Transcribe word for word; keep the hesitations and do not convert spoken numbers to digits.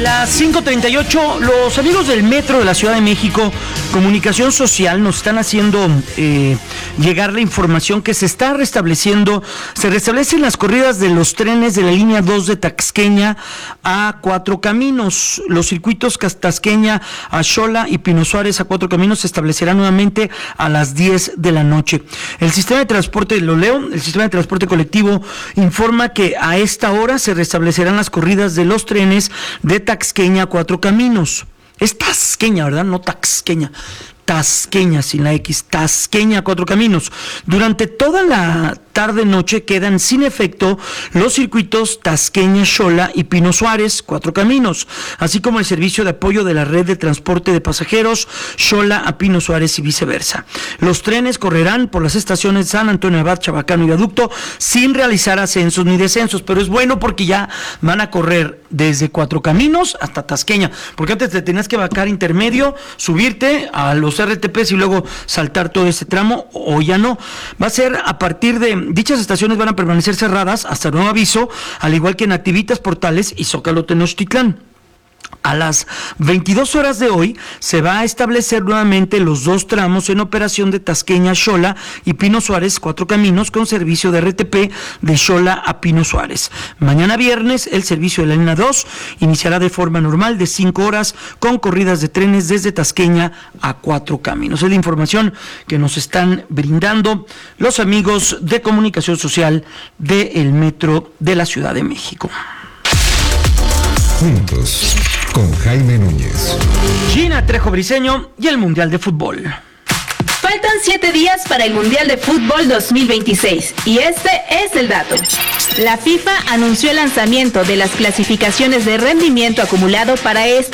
Las cinco treinta y ocho, los amigos del Metro de la Ciudad de México, Comunicación Social, nos están haciendo eh, llegar la información que se está restableciendo, se restablecen las corridas de los trenes de la línea dos de Taxqueña a Cuatro Caminos. Los circuitos Tasqueña a Xola y Pino Suárez a Cuatro Caminos se establecerán nuevamente a las diez de la noche. El sistema de transporte, lo leo, el sistema de transporte colectivo informa que a esta hora se restablecerán las corridas de los trenes de Taxqueña, Cuatro Caminos. Es Tasqueña, ¿verdad? No Taxqueña. Tasqueña, sin la X. Tasqueña, Cuatro Caminos. Durante toda la tarde-noche quedan sin efecto los circuitos Tasqueña, Xola y Pino Suárez, Cuatro Caminos, así como el servicio de apoyo de la red de transporte de pasajeros Xola a Pino Suárez y viceversa. Los trenes correrán por las estaciones San Antonio Abad, Chabacano y Viaducto sin realizar ascensos ni descensos, pero es bueno porque ya van a correr desde Cuatro Caminos hasta Tasqueña, porque antes te tenías que vacar intermedio, subirte a los R T Pes y luego saltar todo ese tramo, o ya no. Va a ser a partir de dichas estaciones, van a permanecer cerradas hasta nuevo aviso, al igual que Nativitas, Portales y Zócalo Tenochtitlán. A las veintidós horas de hoy se va a establecer nuevamente los dos tramos en operación de Tasqueña, Xola y Pino Suárez, Cuatro Caminos, con servicio de R T P de Xola a Pino Suárez. Mañana viernes el servicio de la línea dos iniciará de forma normal de cinco horas con corridas de trenes desde Tasqueña a Cuatro Caminos. Es la información que nos están brindando los amigos de Comunicación Social del Metro de la Ciudad de México. Juntos, con Jaime Núñez, Gina Trejo Briceño y el Mundial de Fútbol. Faltan siete días para el Mundial de Fútbol dos mil veintiséis y este es el dato. La FIFA anunció el lanzamiento de las clasificaciones de rendimiento acumulado para esta